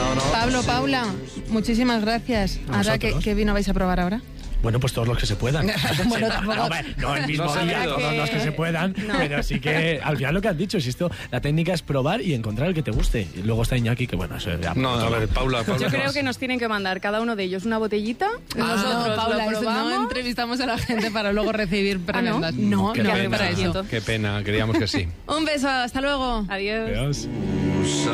Pablo, Paula, muchísimas gracias. Ahora, ¿qué vino vais a probar ahora? Bueno, pues todos los que se puedan. Bueno, tampoco... No el mismo día, todos los que se puedan, pero sí que al final lo que has dicho, si esto, la técnica es probar y encontrar el que te guste. Y luego está Iñaki, que bueno, eso ya... No, a ver, Paula. Yo creo que nos tienen que mandar cada uno de ellos una botellita. Nosotros Paula, lo probamos. no entrevistamos a la gente para luego recibir prebendas. No, Qué no, pena, para eso. qué pena, creíamos que sí. Un beso, hasta luego. Adiós. Adiós.